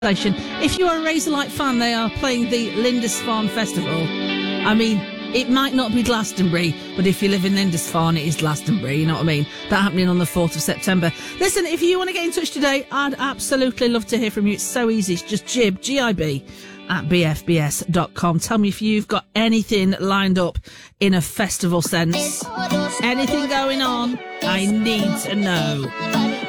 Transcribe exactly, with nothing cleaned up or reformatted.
If you are a Razorlight fan, they are playing the Lindisfarne Festival. I mean, it might not be Glastonbury, but if you live in Lindisfarne, it is Glastonbury, you know what I mean? That happening on the fourth of September. Listen, if you want to get in touch today, I'd absolutely love to hear from you. It's so easy. It's just Jib, G I B, at b f b s dot com. Tell me if you've got anything lined up in a festival sense. Anything going on? I need to know.